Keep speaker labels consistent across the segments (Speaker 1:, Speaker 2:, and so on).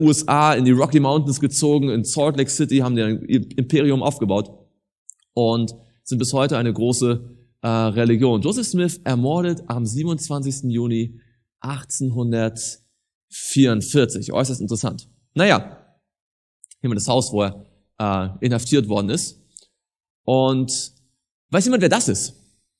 Speaker 1: USA in die Rocky Mountains gezogen, in Salt Lake City, haben ihr Imperium aufgebaut und sind bis heute eine große Religion. Joseph Smith ermordet am 27. Juni 1844. Äußerst interessant. Naja, hier haben wir das Haus, wo er inhaftiert worden ist. Und weiß jemand, wer das ist?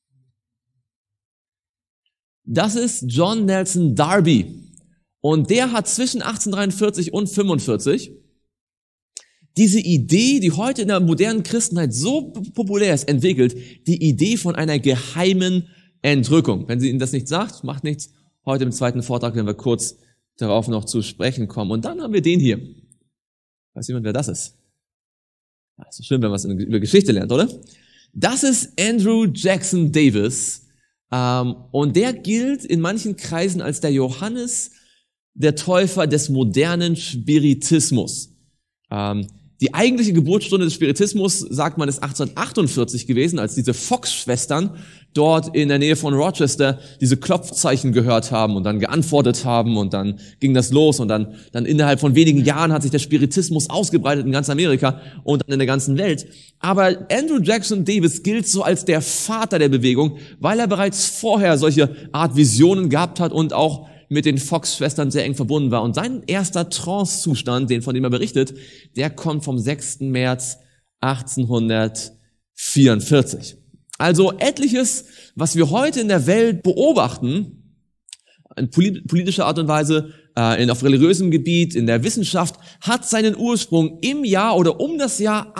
Speaker 1: Das ist John Nelson Darby. Und der hat zwischen 1843 und 45 diese Idee, die heute in der modernen Christenheit so populär ist, entwickelt, die Idee von einer geheimen Entrückung. Wenn sie Ihnen das nicht sagt, macht nichts. Heute im zweiten Vortrag werden wir kurz darauf noch zu sprechen kommen. Und dann haben wir den hier. Weiß jemand, wer das ist? Ja, ist schön, wenn man was über Geschichte lernt, oder? Das ist Andrew Jackson Davis. Und der gilt in manchen Kreisen als der Johannes der Täufer des modernen Spiritismus. Die eigentliche Geburtsstunde des Spiritismus, sagt man, ist 1848 gewesen, als diese Fox-Schwestern dort in der Nähe von Rochester diese Klopfzeichen gehört haben und dann geantwortet haben und dann ging das los und dann innerhalb von wenigen Jahren hat sich der Spiritismus ausgebreitet in ganz Amerika und dann in der ganzen Welt. Aber Andrew Jackson Davis gilt so als der Vater der Bewegung, weil er bereits vorher solche Art Visionen gehabt hat und auch mit den Fox-Schwestern sehr eng verbunden war. Und sein erster Trance-Zustand, von dem er berichtet, der kommt vom 6. März 1844. Also etliches, was wir heute in der Welt beobachten, in politischer Art und Weise, auf religiösem Gebiet, in der Wissenschaft, hat seinen Ursprung im Jahr oder um das Jahr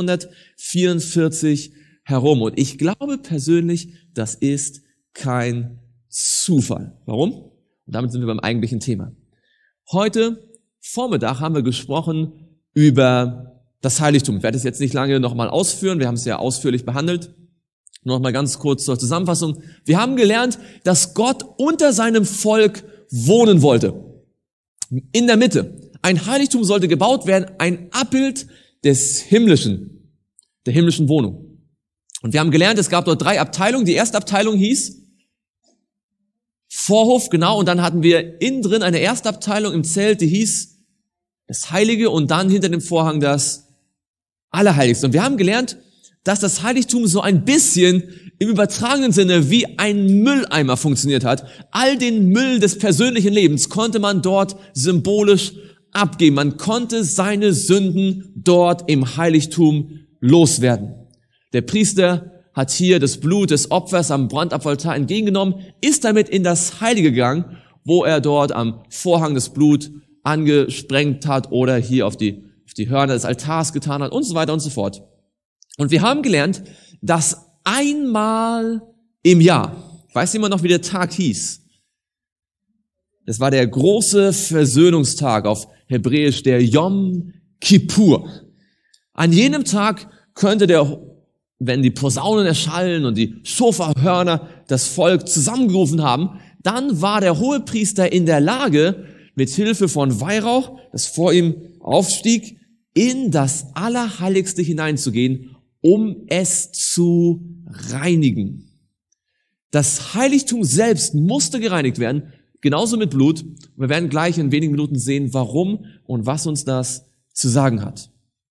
Speaker 1: 1844 herum. Und ich glaube persönlich, das ist kein Zufall. Warum? Und damit sind wir beim eigentlichen Thema. Heute Vormittag haben wir gesprochen über das Heiligtum. Ich werde es jetzt nicht lange nochmal ausführen. Wir haben es ja ausführlich behandelt. Nur noch mal ganz kurz zur Zusammenfassung. Wir haben gelernt, dass Gott unter seinem Volk wohnen wollte. In der Mitte. Ein Heiligtum sollte gebaut werden, ein Abbild des Himmlischen, der himmlischen Wohnung. Und wir haben gelernt, es gab dort 3 Abteilungen. Die erste Abteilung hieß Vorhof, genau, und dann hatten wir innen drin eine erste Abteilung im Zelt, die hieß das Heilige und dann hinter dem Vorhang das Allerheiligste. Und wir haben gelernt, dass das Heiligtum so ein bisschen im übertragenen Sinne wie ein Mülleimer funktioniert hat. All den Müll des persönlichen Lebens konnte man dort symbolisch abgeben. Man konnte seine Sünden dort im Heiligtum loswerden. Der Priester hat hier das Blut des Opfers am Brandopferaltar entgegengenommen, ist damit in das Heilige gegangen, wo er dort am Vorhang das Blut angesprengt hat oder hier auf die Hörner des Altars getan hat und so weiter und so fort. Und wir haben gelernt, dass einmal im Jahr, weiß jemand noch, wie der Tag hieß? Das war der große Versöhnungstag, auf Hebräisch der Yom Kippur. An jenem Tag könnte wenn die Posaunen erschallen und die Schofahörner das Volk zusammengerufen haben, dann war der Hohepriester in der Lage, mit Hilfe von Weihrauch, das vor ihm aufstieg, in das Allerheiligste hineinzugehen, um es zu reinigen. Das Heiligtum selbst musste gereinigt werden, genauso mit Blut. Wir werden gleich in wenigen Minuten sehen, warum und was uns das zu sagen hat.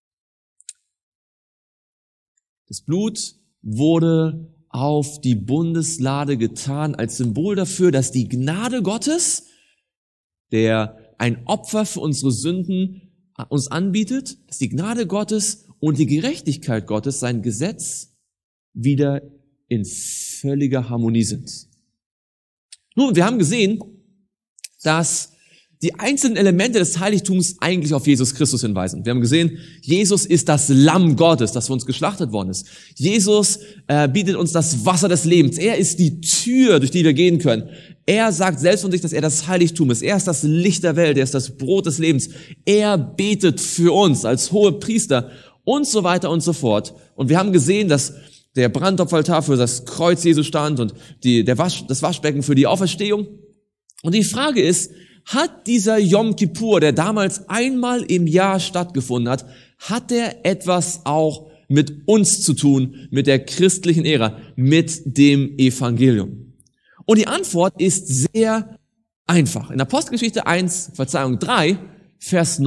Speaker 1: Das Blut wurde auf die Bundeslade getan als Symbol dafür, dass die Gnade Gottes, der ein Opfer für unsere Sünden uns anbietet, dass die Gnade Gottes und die Gerechtigkeit Gottes, sein Gesetz, wieder in völliger Harmonie sind. Nun, wir haben gesehen, dass die einzelnen Elemente des Heiligtums eigentlich auf Jesus Christus hinweisen. Wir haben gesehen, Jesus ist das Lamm Gottes, das für uns geschlachtet worden ist. Jesus bietet uns das Wasser des Lebens. Er ist die Tür, durch die wir gehen können. Er sagt selbst von sich, dass er das Heiligtum ist. Er ist das Licht der Welt. Er ist das Brot des Lebens. Er betet für uns als Hohepriester und so weiter und so fort. Und wir haben gesehen, dass der Brandopferaltar für das Kreuz Jesu stand und das Waschbecken für die Auferstehung. Und die Frage ist, hat dieser Yom Kippur, der damals einmal im Jahr stattgefunden hat, hat der etwas auch mit uns zu tun, mit der christlichen Ära, mit dem Evangelium? Und die Antwort ist sehr einfach. In Apostelgeschichte 3, Vers